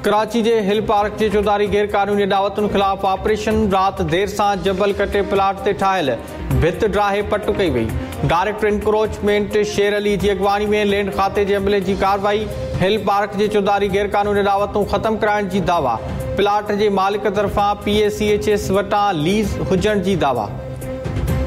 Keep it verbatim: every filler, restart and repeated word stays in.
कराची जे hill park जे चौधारी गैर कानूनी दावतुनि ख़िलाफ़ ऑपरेशन। रात देर सां जबल कटे प्लाट ते ठाहियल भित ड्राहे पट कई वई। डायरेक्टर इंक्रोचमेंट शेर अली जी अॻवानी में लैंड खाते जे अमले जी कार्रवाई। हिल पार्क जे चौधारी गैर कानूनी दावतूं ख़त्म कराइण जी दावा। प्लाट जे मालिक तरफ़ां P A C H S वटां लीज़ हुजण जी दावा।